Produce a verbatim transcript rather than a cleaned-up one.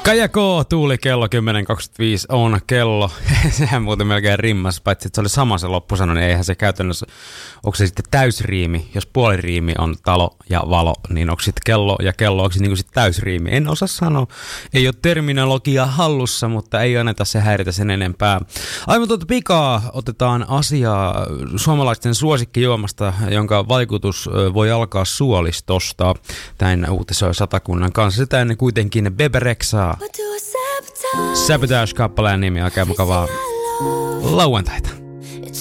Kaija K, Tuuli, kello kymmenen kaksikymmentäviisi on kello. Sehän muuten melkein rimmas, paitsi että se oli sama se loppusana, niin eihän se käytännössä, onko se sitten täysriimi, jos puoliriimi on talo ja valo, niin onko sitten kello ja kello, onko se niin kuin sitten täysriimi? En osaa sanoa, ei ole terminologia hallussa, mutta ei anneta se häiritä sen enempää. Aivan tuota pikaa otetaan asiaa suomalaisten suosikkijuomasta, jonka vaikutus voi alkaa suolistosta. Näin uutisoi Satakunnan kanssa. Sitä ennen kuitenkin Beberexaa. Sabotage-kappaleen nimi, oikein mukavaa lauantaita.